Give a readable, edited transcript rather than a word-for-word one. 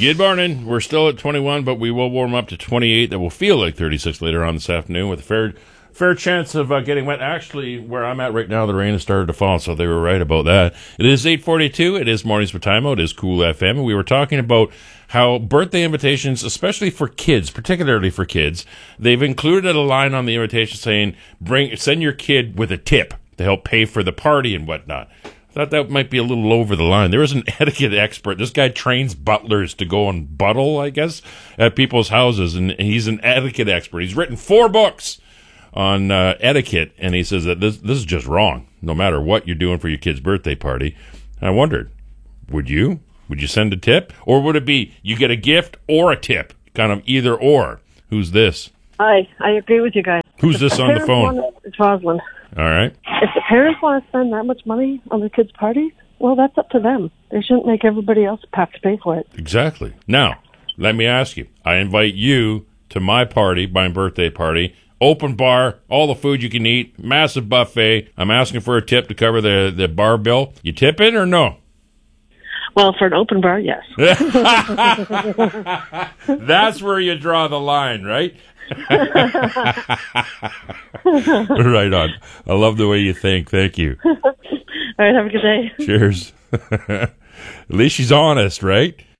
Good morning. We're still at 21, but we will warm up to 28. That will feel like 36 later on this afternoon with a fair chance of getting wet. Actually, where I'm at right now, the rain has started to fall, so they were right about that. It is 8:42. It is Mornings with Timo. It is Cool FM, and we were talking about how birthday invitations, especially for kids, particularly for kids, they've included a line on the invitation saying, send your kid with a tip to help pay for the party and whatnot. I thought that might be a little over the line. There is an etiquette expert. This guy trains butlers to go and buttle, I guess, at people's houses, and he's an etiquette expert. He's written 4 books on etiquette, and he says that this is just wrong, no matter what you're doing for your kid's birthday party. And I wondered, would you send a tip? Or would it be you get a gift or a tip? Kind of either or. Who's this? I agree with you guys. Who's this on the phone? It's Rosalind. All right. If the parents want to spend that much money on their kids' parties, well, that's up to them. They shouldn't make everybody else have to pay for it. Exactly. Now, let me ask you. I invite you to my party, my birthday party. Open bar, all the food you can eat, massive buffet. I'm asking for a tip to cover the bar bill. You tip in or no? Well, for an open bar, yes. That's where you draw the line, right? Right on. I love the way you think. Thank you. All right, have a good day. Cheers. At least she's honest, right?